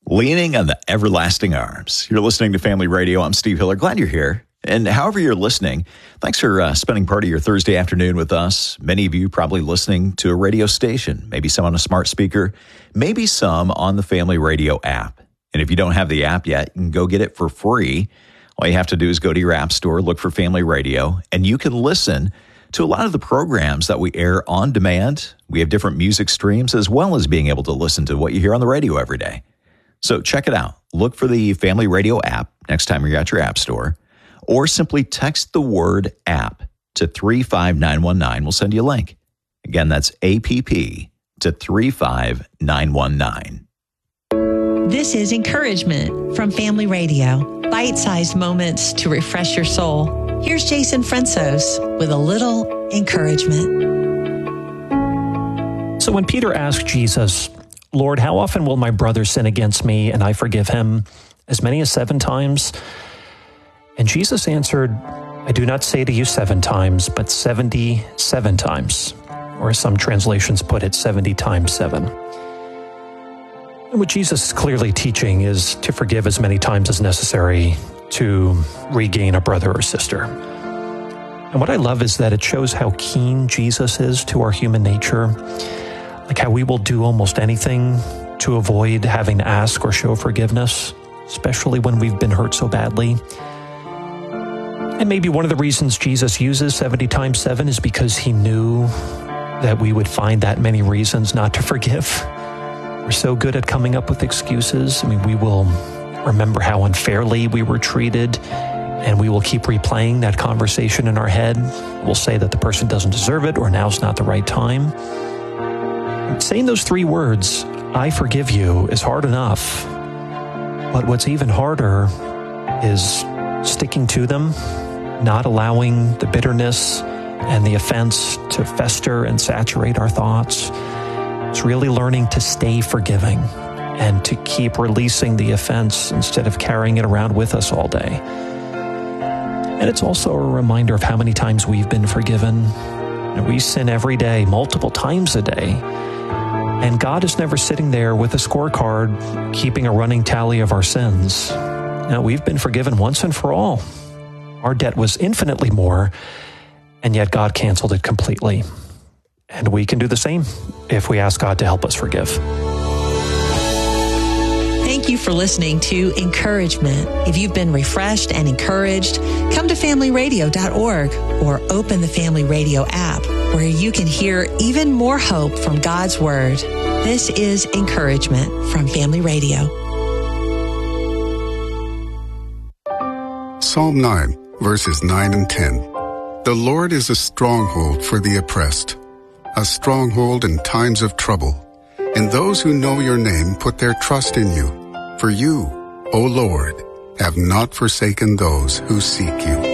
Leaning on the everlasting arms. You're listening to Family Radio. I'm Steve Hiller. Glad you're here. And however you're listening, thanks for spending part of your Thursday afternoon with us. Many of you probably listening to a radio station, maybe some on a smart speaker, maybe some on the Family Radio app. And if you don't have the app yet, you can go get it for free. All you have to do is go to your app store, look for Family Radio, and you can listen to a lot of the programs that we air on demand. We have different music streams as well as being able to listen to what you hear on the radio every day. So check it out. Look for the Family Radio app next time you're at your app store, or simply text the word app to 35919. We'll send you a link. Again, that's APP to 35919. This is Encouragement from Family Radio. Bite-sized moments to refresh your soul. Here's Jason Fransos with a little encouragement. So when Peter asked Jesus, Lord, how often will my brother sin against me and I forgive him? As many as 7 times? And Jesus answered, I do not say to you 7 times, but 77 times. Or as some translations put it, 70 times 7. And what Jesus is clearly teaching is to forgive as many times as necessary to regain a brother or sister. And what I love is that it shows how keen Jesus is to our human nature, like how we will do almost anything to avoid having to ask or show forgiveness, especially when we've been hurt so badly. And maybe one of the reasons Jesus uses 70 times 7 is because he knew that we would find that many reasons not to forgive. We're so good at coming up with excuses. I mean, we will remember how unfairly we were treated, and we will keep replaying that conversation in our head. We'll say that the person doesn't deserve it, or now's not the right time. Saying those 3 words, I forgive you, is hard enough. But what's even harder is sticking to them, not allowing the bitterness and the offense to fester and saturate our thoughts. It's really learning to stay forgiving and to keep releasing the offense instead of carrying it around with us all day. And it's also a reminder of how many times we've been forgiven. And we sin every day, multiple times a day. And God is never sitting there with a scorecard, keeping a running tally of our sins. Now, we've been forgiven once and for all. Our debt was infinitely more, and yet God canceled it completely. And we can do the same if we ask God to help us forgive. Thank you for listening to Encouragement. If you've been refreshed and encouraged, come to familyradio.org or open the Family Radio app, where you can hear even more hope from God's Word. This is Encouragement from Family Radio. Psalm 9, verses 9 and 10. The Lord is a stronghold for the oppressed, a stronghold in times of trouble. And those who know your name put their trust in you. For you, O Lord, have not forsaken those who seek you.